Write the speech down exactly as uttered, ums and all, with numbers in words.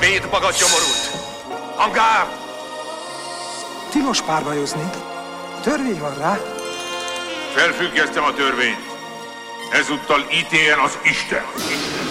Védd magad, gyomorult! Hangár! Tilos párbajozni. Törvény van rá. Felfüggesztem a törvényt. Ezúttal ítéljen az Isten.